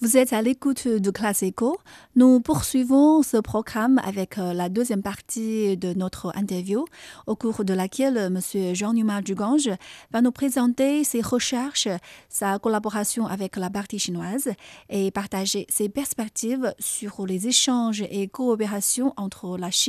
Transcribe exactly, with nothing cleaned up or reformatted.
Vous êtes à l'écoute de Classe Éco. Nous poursuivons ce programme avec euh, la deuxième partie de notre interview, au cours de laquelle M. Jean-Numa Dugange va nous présenter ses recherches, sa collaboration avec la partie chinoise et partager ses perspectives sur les échanges et coopérations entre la Chine